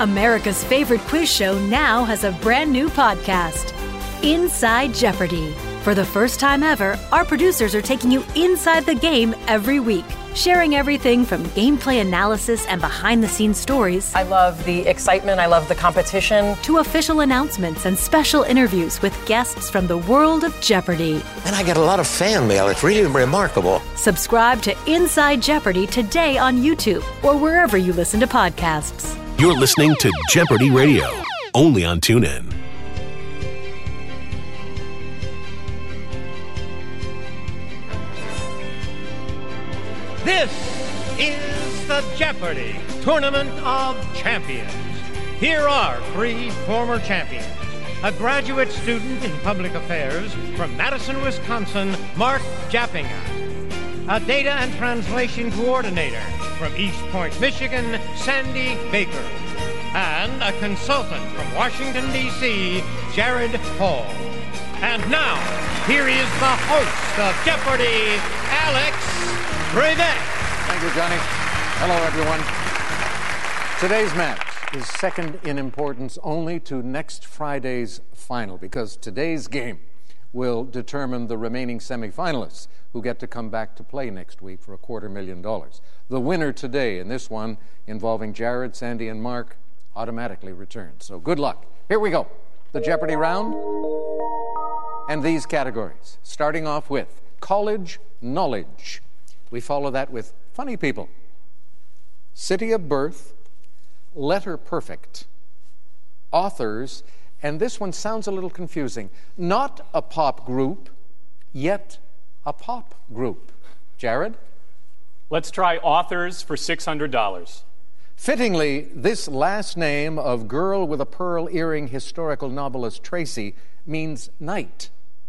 America's favorite quiz show now has a brand new podcast, Inside Jeopardy! For the first time ever, our producers are taking you inside the game every week, sharing everything from gameplay analysis and behind-the-scenes stories. I love the excitement. I love the competition. To official announcements and special interviews with guests from the world of Jeopardy! And I get a lot of fan mail. It's really remarkable. Subscribe to Inside Jeopardy! Today on YouTube or wherever you listen to podcasts. You're listening to Jeopardy Radio, only on TuneIn. This is the Jeopardy! Tournament of Champions. Here are 3 former champions. A graduate student in public affairs from Madison, Wisconsin, Mark Jappinga. A data and translation coordinator from East Point, Michigan, Sandy Baker. And a consultant from Washington, D.C., Jared Hall. And now, here is the host of Jeopardy, Alex Trebek. Thank you, Johnny. Hello, everyone. Today's match is second in importance only to next Friday's final, because today's game will determine the remaining semifinalists who get to come back to play next week for $250,000. The winner today in this one, involving Jared, Sandy, and Mark, automatically returns. So good luck. Here we go. The Jeopardy round and these categories, starting off with college knowledge. We follow that with funny people, city of birth, letter perfect, authors, and this one sounds a little confusing. Not a pop group, yet a pop group. Jared? Let's try authors for $600. Fittingly, this last name of girl with a pearl earring historical novelist Tracy means knight.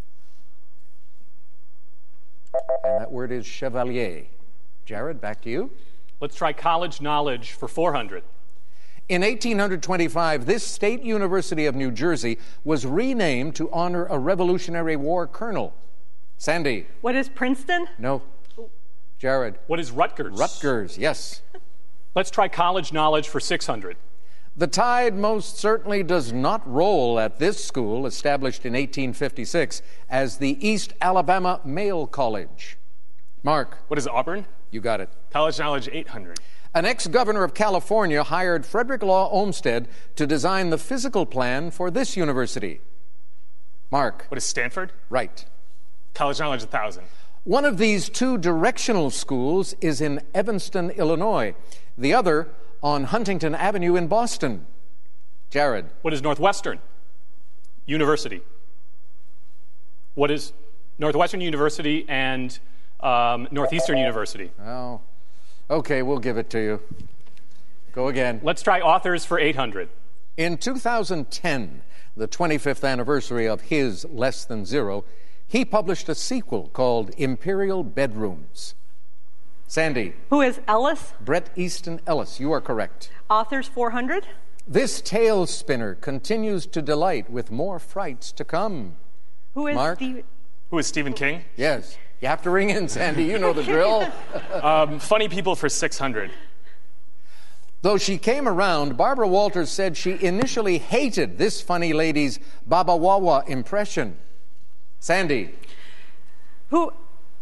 And that word is chevalier. Jared, back to you. Let's try college knowledge for $400. In 1825, this state university of New Jersey was renamed to honor a Revolutionary War colonel. Sandy. What is Princeton? No. Jared. What is Rutgers? Rutgers, yes. Let's try college knowledge for $600. The tide most certainly does not roll at this school, established in 1856 as the East Alabama Male College. Mark. What is Auburn? You got it. College knowledge $800. An ex-governor of California hired Frederick Law Olmsted to design the physical plan for this university. Mark. What is Stanford? Right. College knowledge $1,000. One of these 2 directional schools is in Evanston, Illinois. The other on Huntington Avenue in Boston. Jared. What is Northwestern University? What is Northwestern University and Northeastern University? Oh, okay, we'll give it to you. Go again. Let's try authors for $800. In 2010, the 25th anniversary of his Less Than Zero, he published a sequel called Imperial Bedrooms. Sandy. Who is Ellis? Bret Easton Ellis. You are correct. Authors $400. This tale spinner continues to delight with more frights to come. Who is Mark? Who is Stephen King? Yes. You have to ring in, Sandy. You know the drill. Funny people for $600. Though she came around, Barbara Walters said she initially hated this funny lady's Baba Wawa impression. Sandy. Who?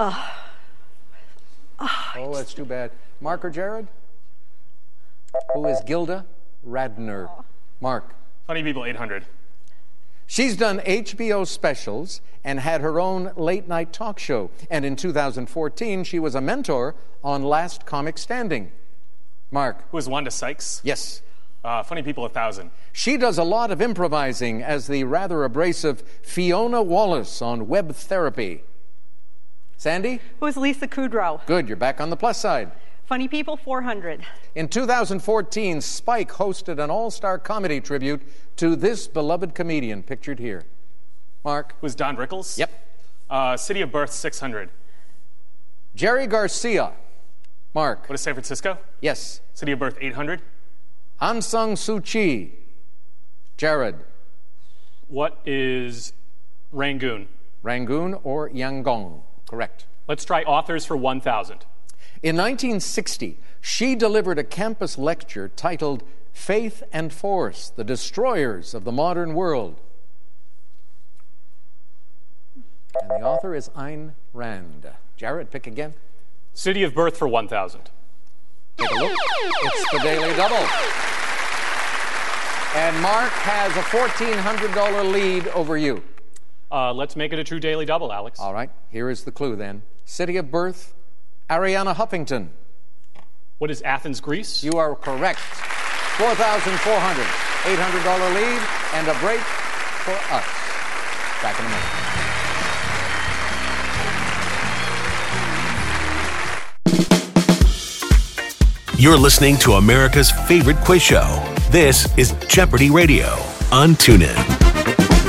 Oh, that's too bad. Mark or Jared? Who is Gilda Radner? Mark. Funny people $800. She's done HBO specials and had her own late-night talk show. And in 2014, she was a mentor on Last Comic Standing. Mark. Who is Wanda Sykes? Yes. Funny people $1,000. She does a lot of improvising as the rather abrasive Fiona Wallace on Web Therapy. Sandy? Who is Lisa Kudrow? Good, you're back on the plus side. Funny people $400. In 2014, Spike hosted an all-star comedy tribute to this beloved comedian pictured here. Mark? Who is Don Rickles? Yep. City of birth $600. Jerry Garcia. Mark? What is San Francisco? Yes. City of birth $800. Aung San Suu Kyi. Jared? What is Rangoon? Rangoon or Yangon. Correct. Let's try authors for $1,000. In 1960, she delivered a campus lecture titled Faith and Force, the Destroyers of the Modern World. And the author is Ayn Rand. Jared, pick again. City of birth for 1,000. Take a look. It's the Daily Double. And Mark has a $1,400 lead over you. Let's make it a true Daily Double, Alex. All right, here is the clue then. City of birth, Arianna Huffington. What is Athens, Greece? You are correct. $4,400, $800 lead, and a break for us. Back in a minute. You're listening to America's favorite quiz show. This is Jeopardy Radio on TuneIn.